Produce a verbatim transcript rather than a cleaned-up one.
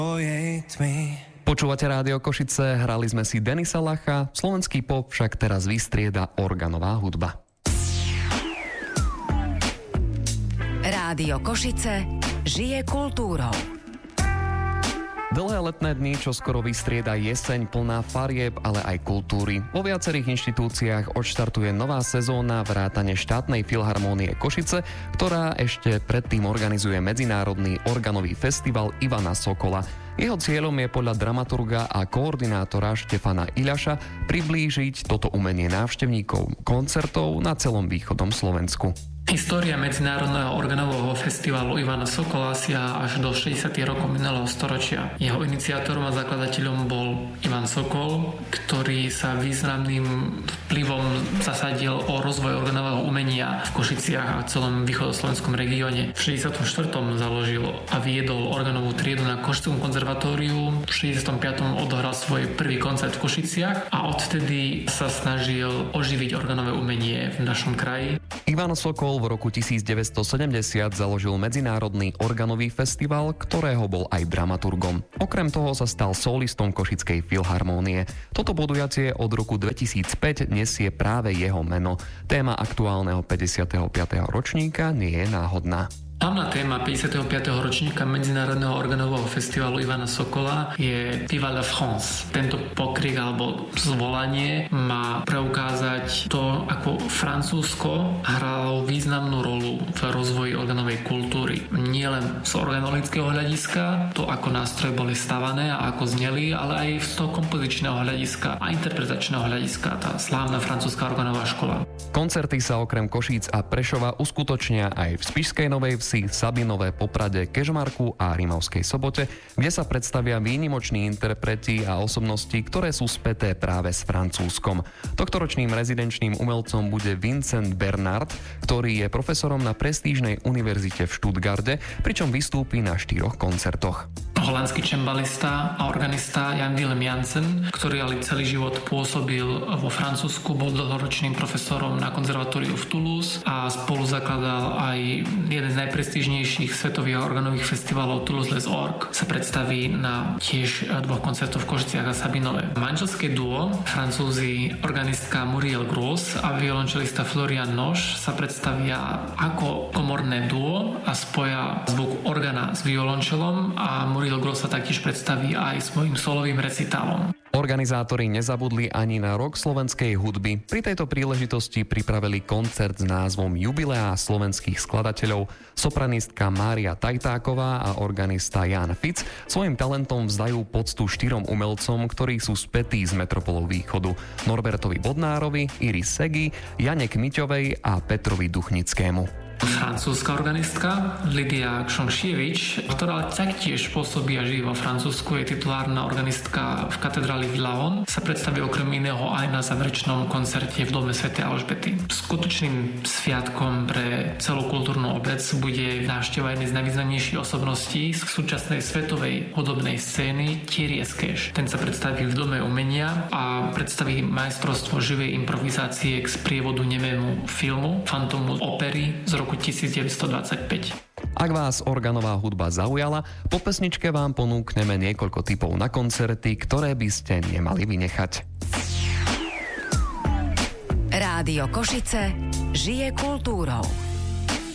Počúvate Rádio Košice, hrali sme si Denisa Lacha, slovenský pop však teraz vystrieda organová hudba. Rádio Košice žije kultúrou. Dlhé letné dni, čo skoro vystrieda jeseň plná farieb, ale aj kultúry. Vo viacerých inštitúciách odštartuje nová sezóna vrátane štátnej filharmónie Košice, ktorá ešte predtým organizuje medzinárodný organový festival Ivana Sokola. Jeho cieľom je podľa dramaturga a koordinátora Štefana Iľaša priblížiť toto umenie návštevníkov koncertov na celom východnom Slovensku. História Medzinárodného organového festivalu Ivana Sokola siaha až do šesťdesiatych rokov minulého storočia. Jeho iniciátorom a zakladateľom bol Ivan Sokol, ktorý sa významným vplyvom zasadil o rozvoj organového umenia v Košiciach a celom východoslovenskom regióne. V šesťdesiatom štvrtom založil a viedol organovú triedu na Košickom konzervatóriu. V šesťdesiatom piatom odohral svoj prvý koncert v Košiciach a odtedy sa snažil oživiť organové umenie v našom kraji. Ivan Sokol v roku devätnásťsedemdesiat založil Medzinárodný organový festival, ktorého bol aj dramaturgom. Okrem toho sa stal solistom Košickej filharmónie. Toto podujatie od roku dvetisícpäť nesie práve jeho meno. Téma aktuálneho päťdesiateho piateho ročníka nie je náhodná. Hlavná téma päťdesiateho piateho ročníka Medzinárodného organového festivalu Ivana Sokola je Viva la France. Tento pokrik alebo zvolanie má preukázať to, ako Francúzsko hralo významnú rolu v rozvoji organovej kultúry. Nie len z organologického hľadiska, to ako nástroje boli stavané a ako zneli, ale aj z toho kompozičného hľadiska a interpretačného hľadiska, tá slávna francúzska organová škola. Koncerty sa okrem Košíc a Prešova uskutočnia aj v Spišskej Novej Vsi, Sabinové, Poprade, Kežmarku a Rimavskej Sobote, kde sa predstavia výnimoční interpreti a osobnosti, ktoré sú späté práve s Francúzskom. Tohtoročným rezidenčným umelcom bude Vincent Bernard, ktorý je profesorom na prestížnej univerzite v Stuttgarte, pričom vystúpi na štyroch koncertoch. Holandský čembalista a organista Jan Willem Jansen, ktorý ale celý život pôsobil vo Francúzsku, bol dlhoročným profesorom na konzervatóriu v Toulouse a spolu zakladal aj jeden z najprestížnejších svetových organových festivalov Toulouse Les Orgues, sa predstaví na tiež dvoch koncertoch v Košiciach a Sabinove. Manželské duo, francúzi organistka Muriel Gross a violončelista Florian Noche sa predstavia ako komorné duo a spoja zvuk organa s violončelom a Muriel Gross sa taktiež predstaví aj svojím solovým recitálom. Organizátori nezabudli ani na rok slovenskej hudby. Pri tejto príležitosti pripravili koncert s názvom Jubileá slovenských skladateľov. Sopranistka Mária Tajtáková a organista Jan Fic svojim talentom vzdajú poctu štyrom umelcom, ktorí sú spätí z metropolou východu: Norbertovi Bodnárovi, Iris Segi, Jane Kmiťovej a Petrovi Duchnickému. Francúzska organistka Lidia Kšonšievič, ktorá taktiež pôsobí a žije vo Francúzsku, je titulárna organistka v katedráli v Laon, sa predstaví okrem iného aj na záverečnom koncerte v dome svätej Alžbety. Skutočným sviatkom pre celú kultúrnu obec bude návšteva jednej z najvýznamnejších osobností z súčasnej svetovej hudobnej scény, Thierry Esquèche. Ten sa predstaví v dome umenia a predstaví majstrovstvo živej improvizácie k sprievodu nemému filmu Fantomu opery z roku devätnásťdvadsaťpäť. Ak vás organová hudba zaujala, po pesničke vám ponúkneme niekoľko tipov na koncerty, ktoré by ste nemali vynechať. Rádio Košice žije kultúrou.